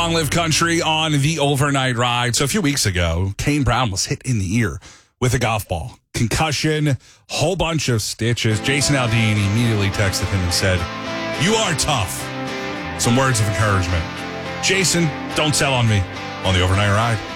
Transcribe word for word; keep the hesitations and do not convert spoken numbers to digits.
Long Live Country on the overnight ride. So a few weeks ago, Kane Brown was hit in the ear with a golf ball. Concussion, whole bunch of stitches. Jason Aldean immediately texted him and said, "You are tough." Some words of encouragement. Jason, don't tell on me on the overnight ride.